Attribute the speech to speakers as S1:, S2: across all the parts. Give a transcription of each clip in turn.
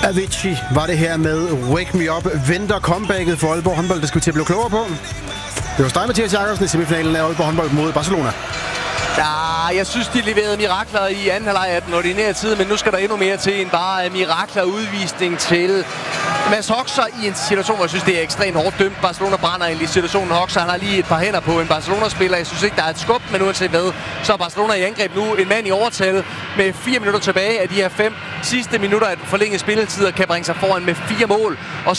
S1: Avicii var det her med Wake Me Up. Venter comebacket for Aalborg håndbold. Det skal vi til at blive klogere på. Det var dig, Mathias Jakobsen, i semifinalen af Aalborg håndbold mod Barcelona.
S2: Ja, jeg synes, de leverede mirakler i anden halvleg af den ordinære tid, men nu skal der endnu mere til end bare mirakler udvisning til Mads Hoxer i en situation, hvor jeg synes, det er ekstremt hårdt dømt. Barcelona brænder egentlig situationen. Hoxer, han har lige et par hænder på en Barcelona-spiller. Jeg synes ikke, der er et skub, men uanset hvad, så er Barcelona i angreb nu. En mand i overtal med 4 minutter tilbage af de her 5 sidste minutter af forlænget spilletid og kan bringe sig foran med 4 mål. Og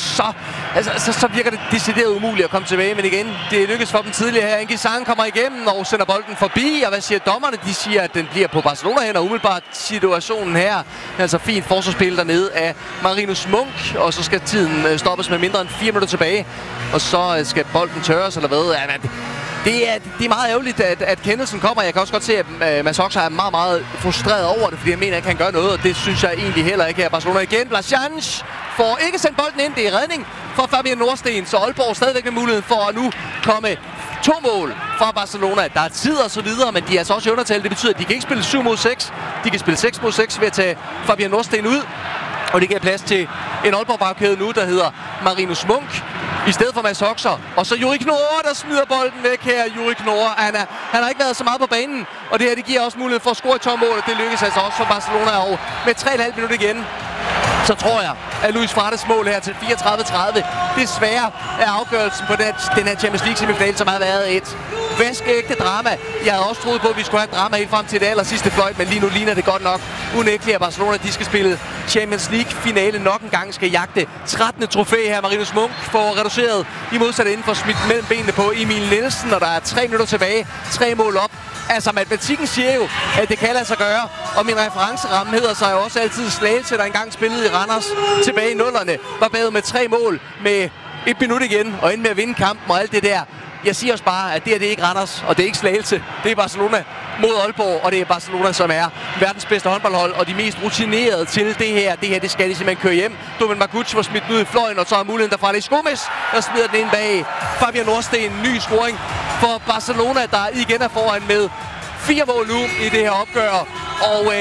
S2: så virker det decideret umuligt at komme tilbage, men igen, det lykkes for dem tidligere her. N'Gissane kommer igennem og sender bolden forbi, og hvad siger dommerne? De siger, at den bliver på Barcelona-hænder. Umiddelbart situationen her. Altså fint forsvarsspil dernede af Marinus Munk, og så skal tiden stoppes med mindre end 4 minutter tilbage. Og så skal bolden tørres, eller hvad? Ja, det er meget ærgerligt, at kendelsen kommer. Jeg kan også godt se, at Mads Hoxer er meget, meget frustreret over det, fordi jeg mener, at han kan gøre noget, og det synes jeg egentlig heller ikke her. Barcelona igen. Blasianj får ikke sendt bolden ind. Det er redning for Fabian Nordsten, så Aalborg stadigvæk med muligheden for at nu komme 2 mål fra Barcelona. Der er tid og så videre, men de er altså også i undertal. Det betyder, at de kan ikke spille 7 mod 6. De kan spille 6 mod 6 ved at tage Fabian Nordsten ud. Og det giver plads til en Aalborg-bagkæde nu, der hedder Marinus Munk, i stedet for Mads Hoxer. Og så Juri Knorre, der smider bolden væk her. Juri Knorre, han har ikke været så meget på banen. Og det her, det giver også mulighed for at score et tommål. Og det lykkes altså også for Barcelona. Og med 3,5 minutter igen, så tror jeg, at Luis Frates mål her til 34-30, desværre er afgørelsen på den her Champions League semifinale, som har været et vaskeægte drama. Jeg havde også troet på, at vi skulle have et drama helt frem til det aller sidste fløjt, men lige nu ligner det godt nok unægteligt, at Barcelona de skal spille Champions League finale nok en gang, skal jagte 13. trofæ her. Marinus Munk får reduceret i modsat inden for smidt mellem benene på Emil Nielsen, og der er 3 minutter tilbage, 3 mål op. Altså, matematikken siger jo, at det kan lade sig gøre, og min referenceramme hedder sig jo også altid Slagelse, der engang spillede i Randers tilbage i 0'erne, var bagud med 3 mål med 1 minut igen, og endte med at vinde kampen og alt det der. Jeg siger også bare, at det er ikke Randers, og det er ikke Slagelse. Det er Barcelona mod Aalborg, og det er Barcelona, som er verdens bedste håndboldhold, og de mest rutinerede til det her. Det skal de simpelthen køre hjem. Domen Maguch var smidt ud i fløjen, og så har muligheden derfra Alex Gomes, der smider den ind bag Fabian Nordsten. Ny scoring for Barcelona, der igen er foran med 4 mål nu i det her opgør. Og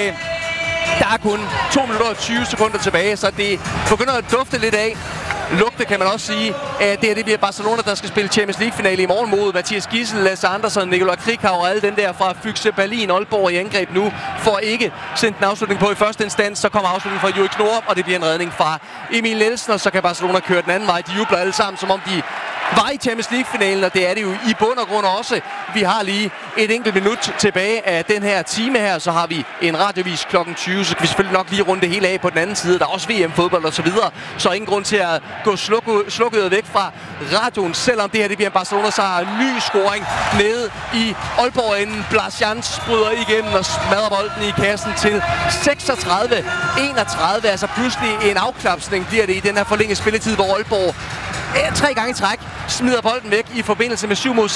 S2: der er kun 2 minutter og 20 sekunder tilbage, så det begynder at dufte lidt af. Lugte, kan man også sige, at det bliver Barcelona, der skal spille Champions League-finale i morgen mod Mathias Gissel, Lasse Andersen, Nikolaj Krikau og alle den der fra Füchse Berlin. Aalborg i angreb nu får ikke sendt en afslutning på i første instans. Så kommer afslutningen fra Juri Knorre, og det bliver en redning fra Emil Nielsen, og så kan Barcelona køre den anden vej. De jubler alle sammen, som om de var i Champions League-finalen, og det er det jo i bund og grund også. Vi har lige et enkelt minut tilbage af den her time her, så har vi en radiovis klokken 20, så kan vi selvfølgelig nok lige runde det hele af på den anden side. Der er også VM-fodbold og så videre, så ingen grund til at gå slukket væk fra radioen. Selvom det her det bliver en Barcelona, så har en ny scoring nede i Aalborg-enden. Blasianj bryder igennem og smadrer bolden i kassen til 36-31. Altså pludselig en afklapsning bliver det i den her forlængede spilletid, hvor Aalborg 3 gange i træk smider bolden væk i forbindelse med 7 mod